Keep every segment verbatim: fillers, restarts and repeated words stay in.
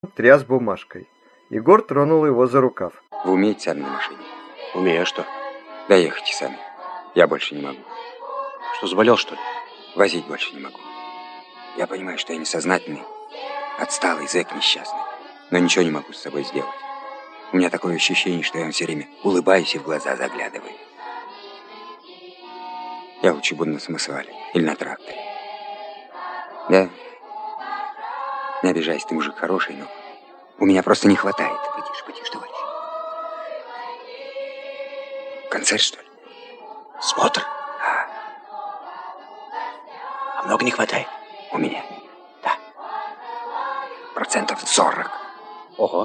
тряс бумажкой. Егор тронул его за рукав. Вы умеете сами на машине? Умею, а что? Доехайте сами. Я больше не могу. Что, заболел, что ли? Возить больше не могу. Я понимаю, что я несознательный, отсталый зэк несчастный, но ничего не могу с собой сделать. У меня такое ощущение, что я вам все время улыбаюсь и в глаза заглядываю. Я лучше буду на самосвале или на тракторе. Да? Не обижайся, ты мужик хороший, но у меня просто не хватает. Потише, потише, товарищ. Концерт, что ли? Смотр. А, А много не хватает? у меня. Да. Процентов сорок. Ого.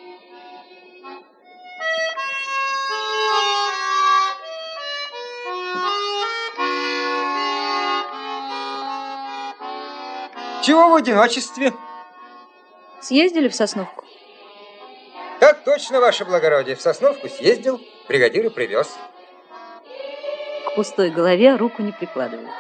Чего в одиночестве? Съездили в Сосновку? Так точно, ваше благородие. В Сосновку съездил, бригадира привез. К пустой голове руку не прикладывает.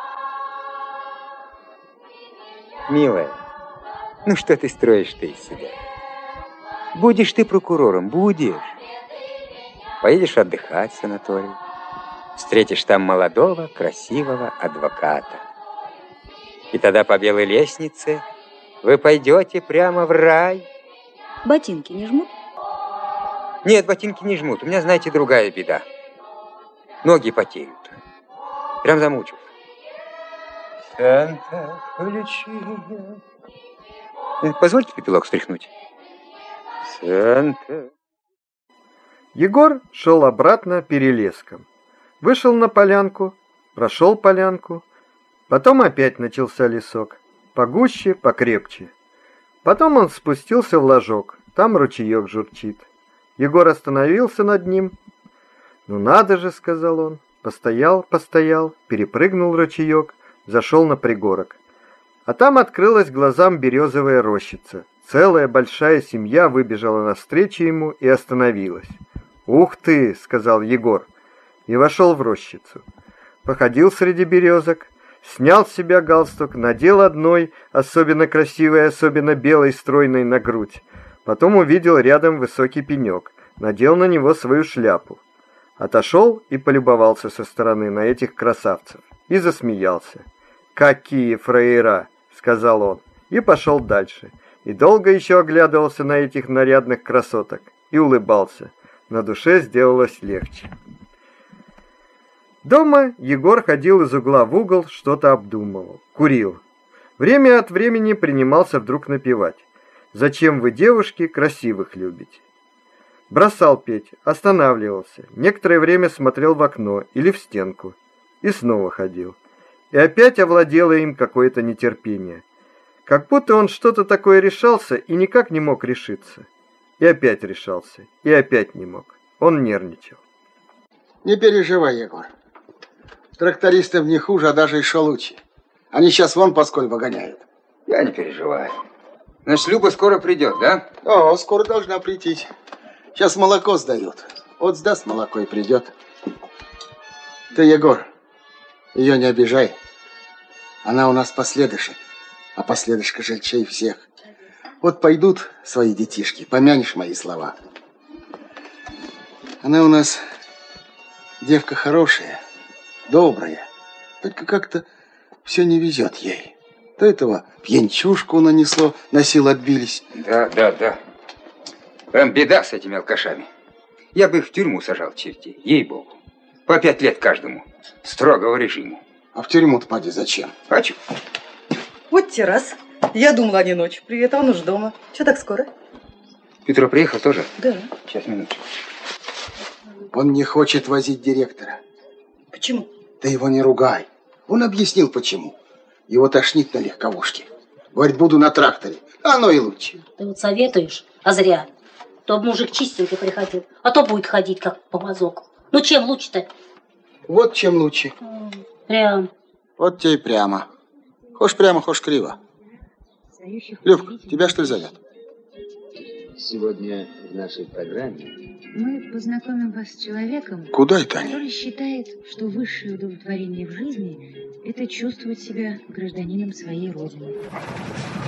Милая, ну что ты строишь-то из себя? Будешь ты прокурором, будешь. Поедешь отдыхать в санаторий. Встретишь там молодого, красивого адвоката. И тогда по белой лестнице вы пойдете прямо в рай. Ботинки не жмут? Нет, ботинки не жмут. У меня, знаете, другая беда. Ноги потеют. Прям замучу. Санта Лючия. Позвольте пепелок стряхнуть. Санта. Егор шел обратно перелеском. Вышел на полянку, прошел полянку, потом опять начался лесок. Погуще, покрепче. Потом он спустился в ложок. Там ручеек журчит. Егор остановился над ним. «Ну надо же», — сказал он. Постоял, постоял, перепрыгнул ручеек, зашел на пригорок. А там открылась глазам березовая рощица. Целая большая семья выбежала навстречу ему и остановилась. «Ух ты!» — сказал Егор. И вошел в рощицу. Походил среди березок, снял с себя галстук, надел одной, особенно красивой, особенно белой, стройной на грудь. Потом увидел рядом высокий пенек, надел на него свою шляпу. Отошел и полюбовался со стороны на этих красавцев. И засмеялся. «Какие фраера!» — сказал он. И пошел дальше. И долго еще оглядывался на этих нарядных красоток. И улыбался. На душе сделалось легче. Дома Егор ходил из угла в угол, что-то обдумывал, курил. Время от времени принимался вдруг напевать. «Зачем вы, девушки, красивых любите?» Бросал петь, останавливался, некоторое время смотрел в окно или в стенку. И снова ходил. И опять овладело им какое-то нетерпение. Как будто он что-то такое решался и никак не мог решиться. И опять решался, и опять не мог. Он нервничал. Не переживай, Егор. Трактористов не хуже, а даже еще лучше. Они сейчас вон поскольку выгоняют. Я не переживаю. Значит, Люба скоро придет, да? О, скоро должна прийти. Сейчас молоко сдают. Вот сдаст молоко и придет. Ты, Егор, ее не обижай. Она у нас последышек, а последышка жильчей всех. Вот пойдут свои детишки, помянешь мои слова. Она у нас девка хорошая, добрая, только как-то все не везет ей. То этого пьянчушку нанесло, на силу отбились. Да, да, да. Прям беда с этими алкашами. Я бы их в тюрьму сажал, чертей, ей-богу. По пять лет каждому. Строгого режима. А в тюрьму-то, поди, зачем? Хочу. Вот те раз. Я думала, они ночь. Привет, а он уж дома. Че так скоро? Петро приехал тоже? Да. Сейчас, минуточку. Он не хочет возить директора. Почему? Ты его не ругай. Он объяснил, почему. Его тошнит на легковушке. Говорит, буду на тракторе. Оно и лучше. Ты вот советуешь, а зря. То б мужик чистенький приходил, а то будет ходить, как по мазоку. Ну, чем лучше-то? Вот чем лучше. Прям. Вот тебе и прямо. Хошь прямо, хошь криво. Любка, тебя что ли зовет? Сегодня в нашей программе мы познакомим вас с человеком, Куда это они? который считает, что высшее удовлетворение в жизни – это чувствовать себя гражданином своей родины.